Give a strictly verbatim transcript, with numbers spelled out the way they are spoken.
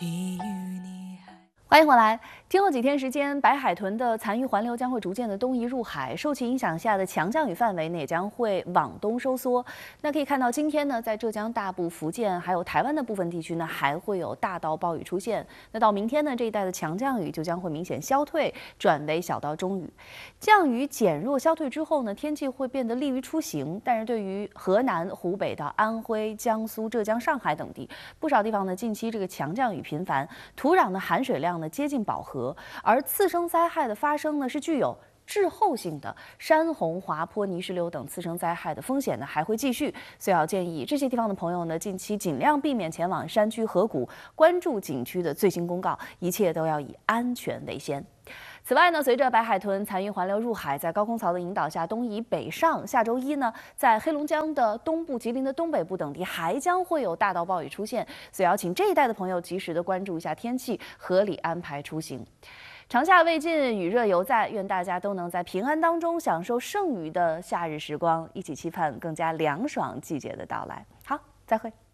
寄予你还。 欢迎回来。今后几天时间，白海豚的残余环流将会逐渐的东移入海，受其影响下的强降雨范围呢也将会往东收缩。那可以看到，今天呢，在浙江大部、福建还有台湾的部分地区呢，还会有大到暴雨出现。那到明天呢，这一带的强降雨就将会明显消退，转为小到中雨。降雨减弱消退之后呢，天气会变得利于出行，但是对于河南、湖北到安徽、江苏、浙江、上海等地，不少地方呢，近期这个强降雨频繁，土壤的含水量呢接近饱和。而次生灾害的发生呢，是具有滞后性的，山洪、滑坡、泥石流等次生灾害的风险呢还会继续，所以要建议这些地方的朋友呢，近期尽量避免前往山区河谷，关注景区的最新公告，一切都要以安全为先。此外呢，随着白海豚残余环流入海，在高空槽的引导下东移北上，下周一呢，在黑龙江的东部、吉林的东北部等地还将会有大到暴雨出现，所以要请这一带的朋友及时的关注一下天气，合理安排出行。长夏未尽，雨热犹在，愿大家都能在平安当中享受剩余的夏日时光，一起期盼更加凉爽季节的到来。好，再会。